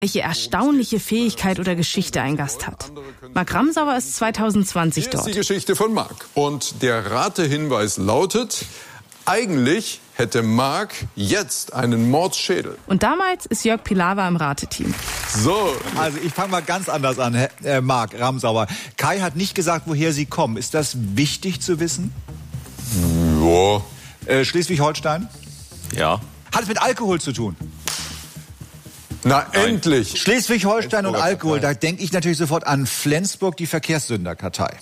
welche erstaunliche Fähigkeit oder Geschichte ein Gast hat. Mark Ramsauer ist 2020 dort. Hier ist die Geschichte von Mark. Und der Ratehinweis lautet: Eigentlich hätte Mark jetzt einen Mordsschädel. Und damals ist Jörg Pilawa im Rateteam. So, also ich fange mal ganz anders an, Mark Ramsauer. Kai hat nicht gesagt, woher Sie kommen. Ist das wichtig zu wissen? Ja. Schleswig-Holstein? Ja. Hat es mit Alkohol zu tun? Na, endlich! Schleswig-Holstein und Alkohol, da denke ich natürlich sofort an Flensburg, die Verkehrssünderkartei.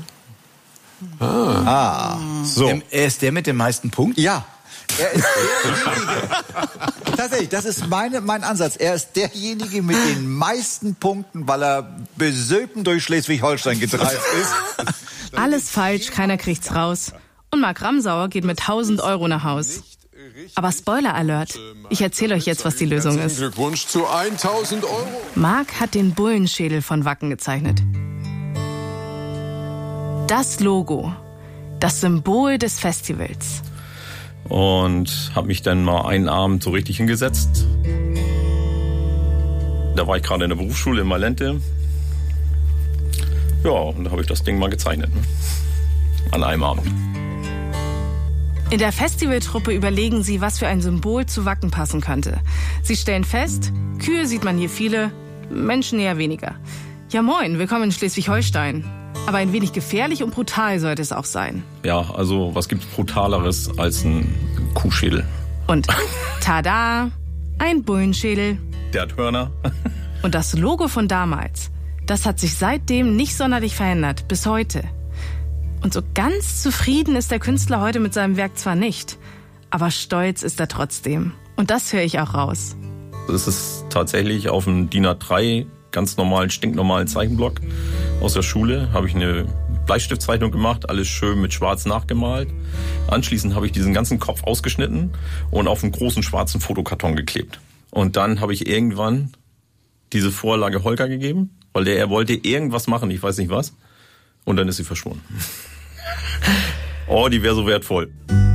So. Er ist der mit den meisten Punkten? Ja. Er ist derjenige. Tatsächlich, das ist mein Ansatz. Er ist derjenige mit den meisten Punkten, weil er besoffen durch Schleswig-Holstein getreist ist. Alles falsch, keiner kriegt's raus. Und Mark Ramsauer geht mit 1.000 Euro nach Haus. Aber Spoiler Alert, ich erzähle euch jetzt, was die Lösung ist. Glückwunsch zu 1.000 Euro. Mark hat den Bullenschädel von Wacken gezeichnet. Das Logo, das Symbol des Festivals. Und habe mich dann mal einen Abend so richtig hingesetzt. Da war ich gerade in der Berufsschule in Malente. Ja, und da habe ich das Ding mal gezeichnet. Ne? An einem Abend. In der Festivaltruppe überlegen sie, was für ein Symbol zu Wacken passen könnte. Sie stellen fest, Kühe sieht man hier viele, Menschen eher weniger. Ja moin, willkommen in Schleswig-Holstein. Aber ein wenig gefährlich und brutal sollte es auch sein. Ja, also was gibt's Brutaleres als ein Kuhschädel? Und tada, ein Bullenschädel. Der hat Hörner. Und das Logo von damals, das hat sich seitdem nicht sonderlich verändert, bis heute. Und so ganz zufrieden ist der Künstler heute mit seinem Werk zwar nicht, aber stolz ist er trotzdem. Und das höre ich auch raus. Das ist tatsächlich auf einem DIN A3 ganz normalen, stinknormalen Zeichenblock aus der Schule. Habe ich eine Bleistiftzeichnung gemacht, alles schön mit schwarz nachgemalt. Anschließend habe ich diesen ganzen Kopf ausgeschnitten und auf einen großen schwarzen Fotokarton geklebt. Und dann habe ich irgendwann diese Vorlage Holger gegeben, weil er wollte irgendwas machen, ich weiß nicht was. Und dann ist sie verschwunden. Oh, die wäre so wertvoll.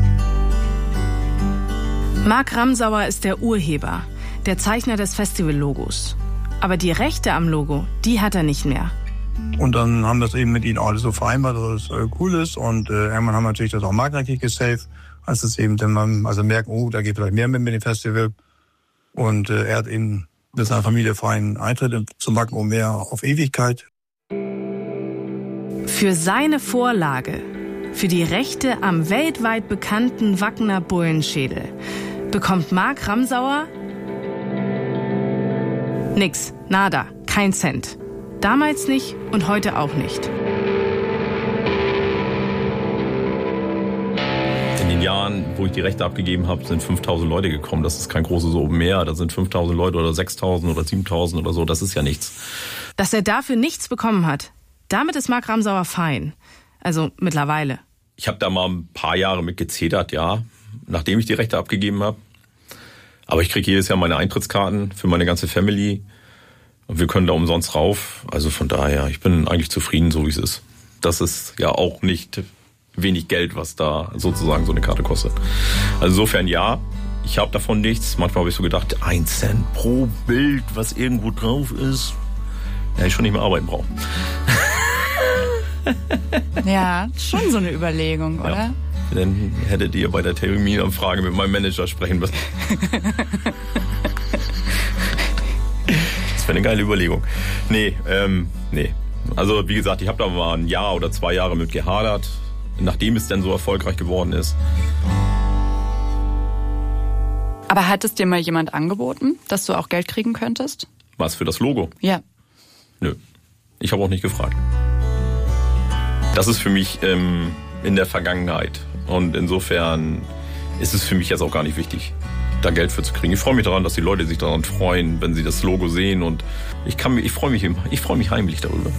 Mark Ramsauer ist der Urheber, der Zeichner des Festival-Logos. Aber die Rechte am Logo, die hat er nicht mehr. Und dann haben wir es eben mit ihnen alles so vereinbart, dass es cool ist. Und irgendwann haben wir natürlich das auch markenrechtlich gesaved, als es eben dann man merkt, oh, da geht vielleicht mehr mit dem Festival. Und er hat eben mit seiner Familie freien Eintritt zum Wacken um mehr auf Ewigkeit. Für seine Vorlage, für die Rechte am weltweit bekannten Wackener Bullenschädel, bekommt Mark Ramsauer nix, nada, kein Cent. Damals nicht und heute auch nicht. In den Jahren, wo ich die Rechte abgegeben habe, sind 5.000 Leute gekommen. Das ist kein großes Open Air. Da sind 5.000 Leute oder 6.000 oder 7.000 oder so. Das ist ja nichts. Dass er dafür nichts bekommen hat, damit ist Mark Ramsauer fein. Also mittlerweile. Ich habe da mal ein paar Jahre mit gezetert, ja, nachdem ich die Rechte abgegeben habe. Aber ich kriege jedes Jahr meine Eintrittskarten für meine ganze Family. Und wir können da umsonst rauf. Also von daher, ich bin eigentlich zufrieden, so wie es ist. Das ist ja auch nicht wenig Geld, was da sozusagen so eine Karte kostet. Also insofern ja, ich habe davon nichts. Manchmal habe ich so gedacht, 1 Cent pro Bild, was irgendwo drauf ist. Ja, ich schon nicht mehr arbeiten brauchen. Ja, schon so eine Überlegung, oder? Ja. Dann hättet ihr bei der Terminanfrage mit meinem Manager sprechen müssen. Das wäre eine geile Überlegung. Nee. Also wie gesagt, ich habe da mal 1 Jahr oder 2 Jahre mit gehadert, nachdem es dann so erfolgreich geworden ist. Aber hat es dir mal jemand angeboten, dass du auch Geld kriegen könntest? Was, für das Logo? Ja. Nö. Ich habe auch nicht gefragt. Das ist für mich in der Vergangenheit. Und insofern ist es für mich jetzt auch gar nicht wichtig, da Geld für zu kriegen. Ich freue mich daran, dass die Leute sich daran freuen, wenn sie das Logo sehen. Und ich freue mich heimlich darüber.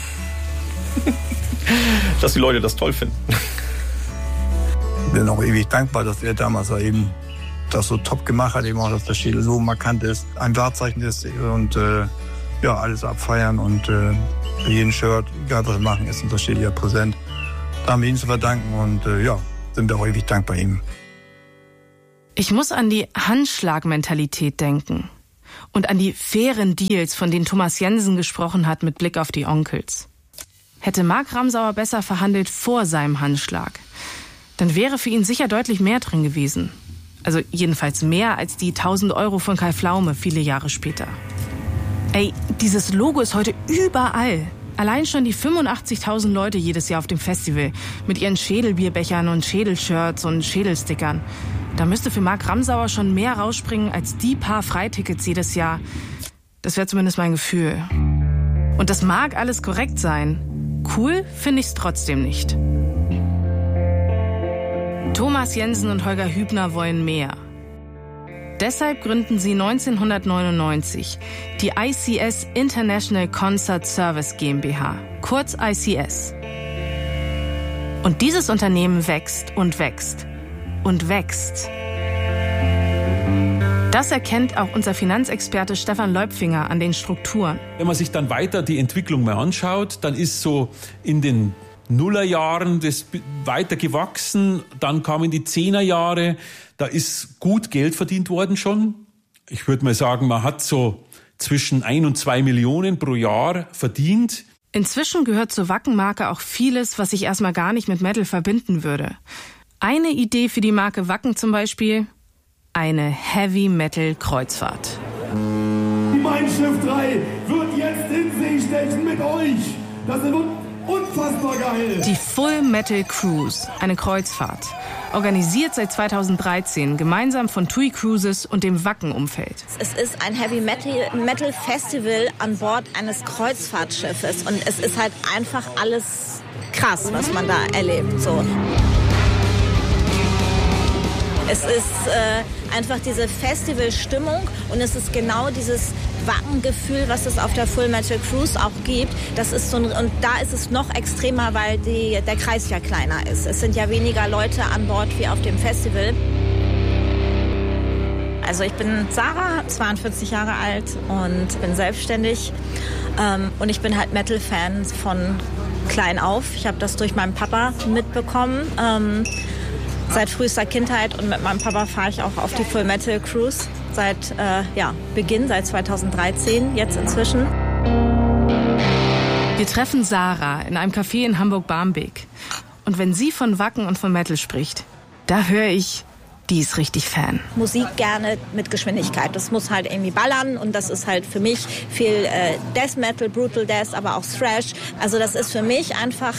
Dass die Leute das toll finden. Ich bin auch ewig dankbar, dass er damals eben das so top gemacht hat, eben auch, dass der Schädel so markant ist, ein Wahrzeichen ist und ja, alles abfeiern und für jeden Shirt, egal was wir machen, ist unser Schädel ja präsent. Da haben wir ihm zu verdanken und ja, sind wir auch ewig dankbar ihm. Ich muss an die Handschlagmentalität denken. und an die fairen Deals, von denen Thomas Jensen gesprochen hat mit Blick auf die Onkels. Hätte Mark Ramsauer besser verhandelt vor seinem Handschlag, dann wäre für ihn sicher deutlich mehr drin gewesen. Also jedenfalls mehr als die 1.000 Euro von Kai Pflaume viele Jahre später. Ey, dieses Logo ist heute überall. Allein schon die 85.000 Leute jedes Jahr auf dem Festival mit ihren Schädelbierbechern und Schädelshirts und Schädelstickern. Da müsste für Mark Ramsauer schon mehr rausspringen als die paar Freitickets jedes Jahr. Das wäre zumindest mein Gefühl. Und das mag alles korrekt sein. Cool finde ich es trotzdem nicht. Thomas Jensen und Holger Hübner wollen mehr. Deshalb gründen sie 1999 die ICS International Concert Service GmbH, kurz ICS. Und dieses Unternehmen wächst und wächst und wächst. Das erkennt auch unser Finanzexperte Stefan Leupfinger an den Strukturen. Wenn man sich dann weiter die Entwicklung mal anschaut, dann ist so in den Nullerjahren das weiter gewachsen, dann kamen die 10er-Jahre, da ist gut Geld verdient worden schon. Ich würde mal sagen, man hat so zwischen 1 und 2 Millionen pro Jahr verdient. Inzwischen gehört zur Wacken-Marke auch vieles, was ich erstmal gar nicht mit Metal verbinden würde. Eine Idee für die Marke Wacken zum Beispiel: eine Heavy-Metal-Kreuzfahrt. Mein Schiff 3 wird jetzt in See stechen mit euch. Das wird unfassbar geil. Die Full Metal Cruise, eine Kreuzfahrt. Organisiert seit 2013, gemeinsam von TUI Cruises und dem Wacken-Umfeld. Es ist ein Heavy Metal Festival an Bord eines Kreuzfahrtschiffes. Und es ist halt einfach alles krass, was man da erlebt. So. Es ist einfach diese Festivalstimmung und es ist genau dieses Wackengefühl, was es auf der Full Metal Cruise auch gibt. Das ist und da ist es noch extremer, weil der Kreis ja kleiner ist. Es sind ja weniger Leute an Bord wie auf dem Festival. Also ich bin Sarah, 42 Jahre alt und bin selbstständig. Und ich bin halt Metal-Fan von klein auf. Ich habe das durch meinen Papa mitbekommen. Seit frühester Kindheit und mit meinem Papa fahre ich auch auf die Full Metal Cruise seit Beginn, seit 2013, jetzt inzwischen. Wir treffen Sarah in einem Café in Hamburg-Barmbek. Und wenn sie von Wacken und von Metal spricht, da höre ich, die ist richtig Fan. Musik gerne mit Geschwindigkeit. Das muss halt irgendwie ballern und das ist halt für mich viel Death Metal, Brutal Death, aber auch Thrash. Also das ist für mich einfach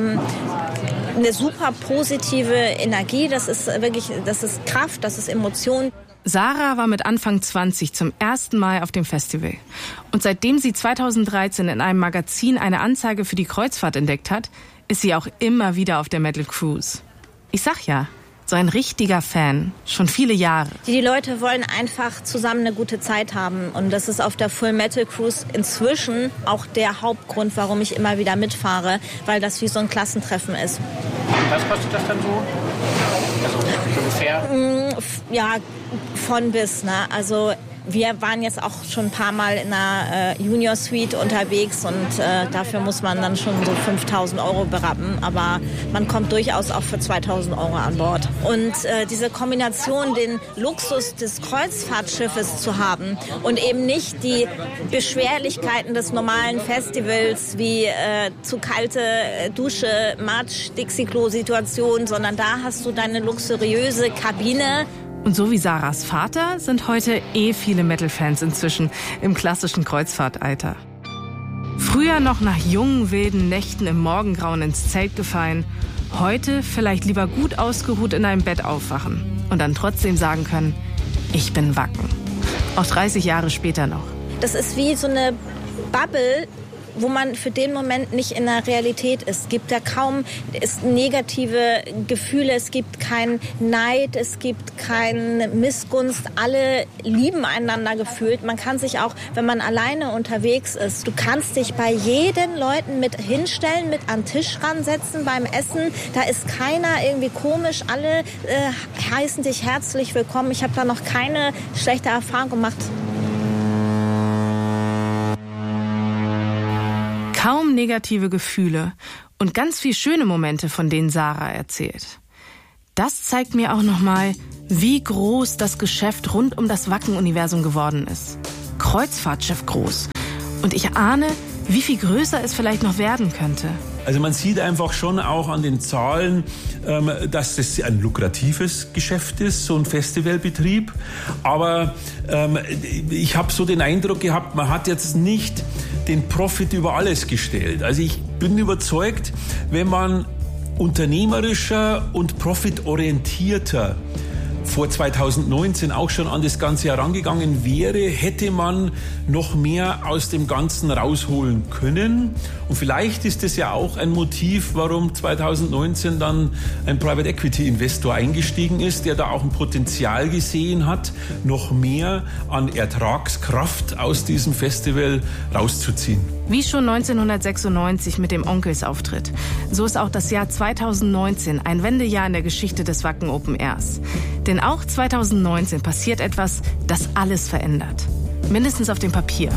eine super positive Energie. Das ist wirklich, das ist Kraft, das ist Emotion. Sarah war mit Anfang 20 zum ersten Mal auf dem Festival. Und seitdem sie 2013 in einem Magazin eine Anzeige für die Kreuzfahrt entdeckt hat, ist sie auch immer wieder auf der Metal Cruise. Ich sag ja, so ein richtiger Fan, schon viele Jahre. Die Leute wollen einfach zusammen eine gute Zeit haben. Und das ist auf der Full Metal Cruise inzwischen auch der Hauptgrund, warum ich immer wieder mitfahre, weil das wie so ein Klassentreffen ist. Was kostet das dann so? Also ungefähr? Ja, von bis. Ne? Also wir waren jetzt auch schon ein paar Mal in einer Junior Suite unterwegs und dafür muss man dann schon so 5.000 Euro berappen. Aber man kommt durchaus auch für 2.000 Euro an Bord. Und diese Kombination, den Luxus des Kreuzfahrtschiffes zu haben und eben nicht die Beschwerlichkeiten des normalen Festivals wie zu kalte Dusche, Matsch, Dixie-Klo-Situation, sondern da hast du deine luxuriöse Kabine. Und so wie Sarahs Vater sind heute viele Metal-Fans inzwischen im klassischen Kreuzfahrtalter. Früher noch nach jungen, wilden Nächten im Morgengrauen ins Zelt gefallen, heute vielleicht lieber gut ausgeruht in einem Bett aufwachen und dann trotzdem sagen können, ich bin Wacken. Auch 30 Jahre später noch. Das ist wie so eine Bubble, wo man für den Moment nicht in der Realität ist. Es gibt ja kaum negative Gefühle, es gibt keinen Neid, es gibt keine Missgunst. Alle lieben einander gefühlt. Man kann sich auch, wenn man alleine unterwegs ist, du kannst dich bei jedem Leuten mit hinstellen, mit an den Tisch ransetzen beim Essen. Da ist keiner irgendwie komisch. Alle heißen dich herzlich willkommen. Ich habe da noch keine schlechte Erfahrung gemacht. Kaum negative Gefühle und ganz viel schöne Momente, von denen Sarah erzählt. Das zeigt mir auch nochmal, wie groß das Geschäft rund um das Wacken-Universum geworden ist. Kreuzfahrtschiff groß. Und ich ahne, wie viel größer es vielleicht noch werden könnte. Also man sieht einfach schon auch an den Zahlen, dass das ein lukratives Geschäft ist, so ein Festivalbetrieb. Aber ich habe so den Eindruck gehabt, man hat jetzt nicht den Profit über alles gestellt. Also ich bin überzeugt, wenn man unternehmerischer und profitorientierter vor 2019 auch schon an das Ganze herangegangen wäre, hätte man noch mehr aus dem Ganzen rausholen können. Und vielleicht ist das ja auch ein Motiv, warum 2019 dann ein Private Equity Investor eingestiegen ist, der da auch ein Potenzial gesehen hat, noch mehr an Ertragskraft aus diesem Festival rauszuziehen. Wie schon 1996 mit dem Onkelsauftritt, so ist auch das Jahr 2019 ein Wendejahr in der Geschichte des Wacken Open Airs. Denn auch 2019 passiert etwas, das alles verändert. Mindestens auf dem Papier.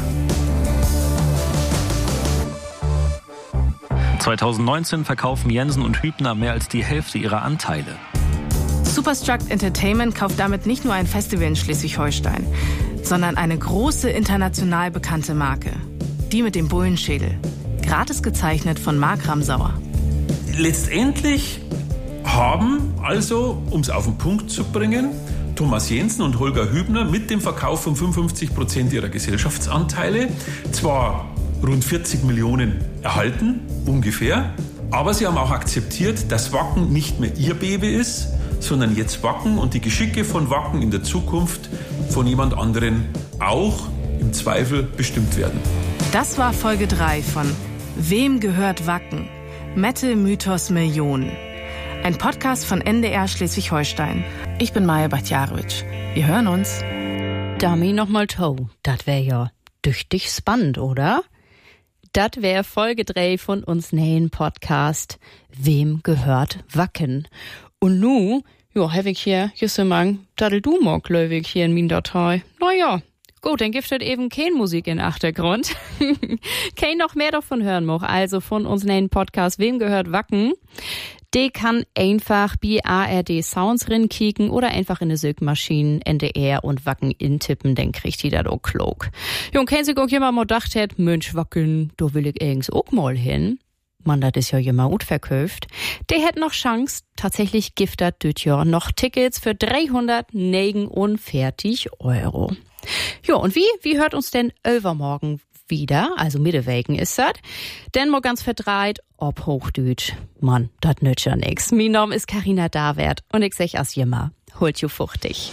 2019 verkaufen Jensen und Hübner mehr als die Hälfte ihrer Anteile. Superstruct Entertainment kauft damit nicht nur ein Festival in Schleswig-Holstein, sondern eine große international bekannte Marke. Die mit dem Bullenschädel. Gratis gezeichnet von Marc Ramsauer. Letztendlich haben also, um es auf den Punkt zu bringen, Thomas Jensen und Holger Hübner mit dem Verkauf von 55% ihrer Gesellschaftsanteile zwar rund 40 Millionen erhalten, ungefähr, aber sie haben auch akzeptiert, dass Wacken nicht mehr ihr Baby ist, sondern jetzt Wacken und die Geschicke von Wacken in der Zukunft von jemand anderen auch im Zweifel bestimmt werden. Das war Folge 3 von Wem gehört Wacken? Mette Mythos Millionen. Ein Podcast von NDR Schleswig-Holstein. Ich bin Maja Bachtjarowitsch. Wir hören uns. Dummy nochmal Toe. Das wär ja tüchtig spannend, oder? Das wär Folge 3 von uns neuen Podcast Wem gehört Wacken? Und nu, hab ich hier, Jüssemang, dadel du mag löwig hier in min Datei. Naja. Gut, dann gibt es eben keine Musik im Achtergrund. Kein noch mehr davon hören mag. Also von uns neuen Podcast Wem gehört Wacken? Die kann einfach bei ARD Sounds kicken oder einfach in die Suchmaschine NDR und Wacken intippen, dann kriegt die das auch klug. Ja, und kein sich auch jemand mal gedacht hat, Mensch, Wacken, da will ich irgends auch mal hin. Man, das ist ja jemand gut verkauft. Der hat noch Chance, tatsächlich giftet das Jahr noch Tickets für 349 €. Ja, und wie hört uns denn übermorgen wieder? Also Mittewegen ist das. Denn mal ganz verdreht, ob Hochdeutsch. Mann, das nützt ja nix. Mein Name ist Carina Dawert und ich sag as immer, holt ju fuchtig.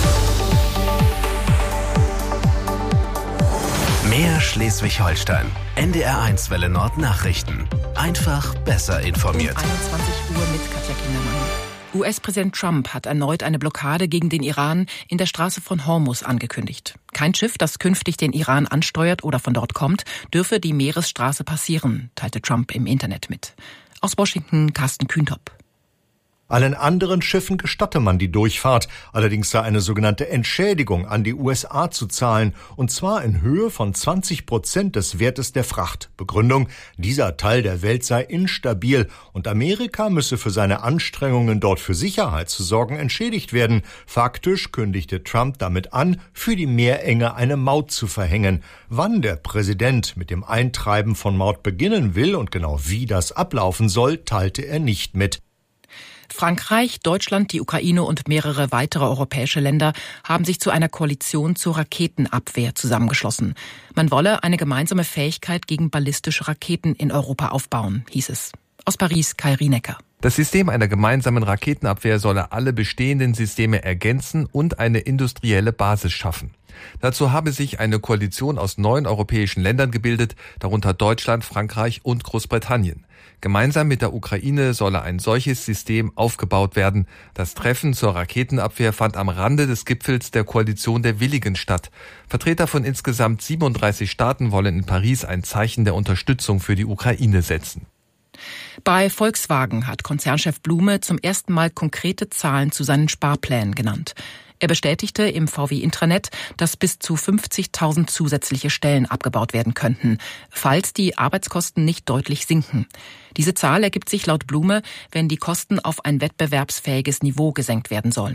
Mehr Schleswig-Holstein. NDR1 Welle Nord Nachrichten. Einfach besser informiert. 21 Uhr mit Katja Kindermann. US-Präsident Trump hat erneut eine Blockade gegen den Iran in der Straße von Hormuz angekündigt. Kein Schiff, das künftig den Iran ansteuert oder von dort kommt, dürfe die Meeresstraße passieren, teilte Trump im Internet mit. Aus Washington Carsten Kühntop. Allen anderen Schiffen gestatte man die Durchfahrt. Allerdings sei eine sogenannte Entschädigung an die USA zu zahlen, und zwar in Höhe von 20% des Wertes der Fracht. Begründung: dieser Teil der Welt sei instabil und Amerika müsse für seine Anstrengungen, dort für Sicherheit zu sorgen, entschädigt werden. Faktisch kündigte Trump damit an, für die Meerenge eine Maut zu verhängen. Wann der Präsident mit dem Eintreiben von Maut beginnen will und genau wie das ablaufen soll, teilte er nicht mit. Frankreich, Deutschland, die Ukraine und mehrere weitere europäische Länder haben sich zu einer Koalition zur Raketenabwehr zusammengeschlossen. Man wolle eine gemeinsame Fähigkeit gegen ballistische Raketen in Europa aufbauen, hieß es. Aus Paris, Kai Rienecker. Das System einer gemeinsamen Raketenabwehr solle alle bestehenden Systeme ergänzen und eine industrielle Basis schaffen. Dazu habe sich eine Koalition aus 9 europäischen Ländern gebildet, darunter Deutschland, Frankreich und Großbritannien. Gemeinsam mit der Ukraine solle ein solches System aufgebaut werden. Das Treffen zur Raketenabwehr fand am Rande des Gipfels der Koalition der Willigen statt. Vertreter von insgesamt 37 Staaten wollen in Paris ein Zeichen der Unterstützung für die Ukraine setzen. Bei Volkswagen hat Konzernchef Blume zum ersten Mal konkrete Zahlen zu seinen Sparplänen genannt. Er bestätigte im VW-Intranet, dass bis zu 50.000 zusätzliche Stellen abgebaut werden könnten, falls die Arbeitskosten nicht deutlich sinken. Diese Zahl ergibt sich laut Blume, wenn die Kosten auf ein wettbewerbsfähiges Niveau gesenkt werden sollen.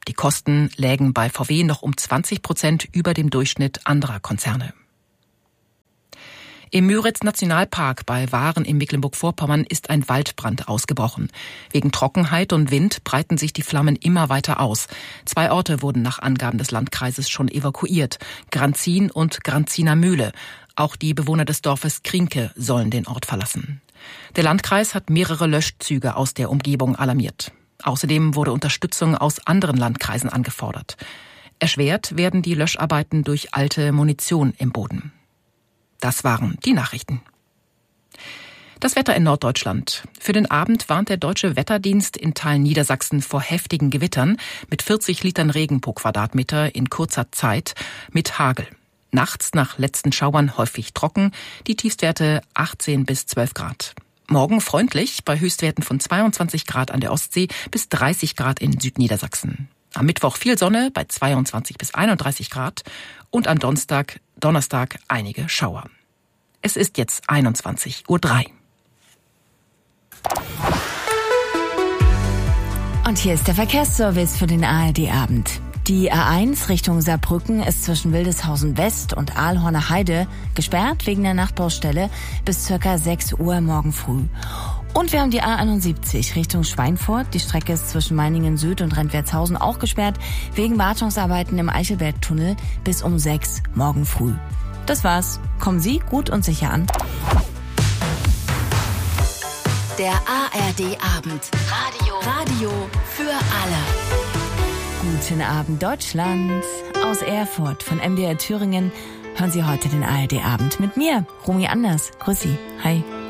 Die Kosten lägen bei VW noch um 20% über dem Durchschnitt anderer Konzerne. Im Müritz-Nationalpark bei Waren in Mecklenburg-Vorpommern ist ein Waldbrand ausgebrochen. Wegen Trockenheit und Wind breiten sich die Flammen immer weiter aus. 2 Orte wurden nach Angaben des Landkreises schon evakuiert: Granzin und Granziner Mühle. Auch die Bewohner des Dorfes Krienke sollen den Ort verlassen. Der Landkreis hat mehrere Löschzüge aus der Umgebung alarmiert. Außerdem wurde Unterstützung aus anderen Landkreisen angefordert. Erschwert werden die Löscharbeiten durch alte Munition im Boden. Das waren die Nachrichten. Das Wetter in Norddeutschland. Für den Abend warnt der Deutsche Wetterdienst in Teilen Niedersachsen vor heftigen Gewittern mit 40 Litern Regen pro Quadratmeter in kurzer Zeit mit Hagel. Nachts nach letzten Schauern häufig trocken, die Tiefstwerte 18 bis 12 Grad. Morgen freundlich bei Höchstwerten von 22 Grad an der Ostsee bis 30 Grad in Südniedersachsen. Am Mittwoch viel Sonne bei 22 bis 31 Grad und am Donnerstag einige Schauer. Es ist jetzt 21:03 Uhr. Und hier ist der Verkehrsservice für den ARD-Abend. Die A1 Richtung Saarbrücken ist zwischen Wildeshausen West und Aalhorner Heide gesperrt wegen der Nachtbaustelle bis ca. 6 Uhr morgen früh. Und wir haben die A71 Richtung Schweinfurt. Die Strecke ist zwischen Meiningen Süd und Rentwertshausen auch gesperrt wegen Wartungsarbeiten im Eichelbergtunnel bis um 6 morgen früh. Das war's. Kommen Sie gut und sicher an. Der ARD-Abend. Radio für alle. Guten Abend, Deutschland. Aus Erfurt von MDR Thüringen hören Sie heute den ARD-Abend mit mir, Romy Anders. Grüß Sie. Hi.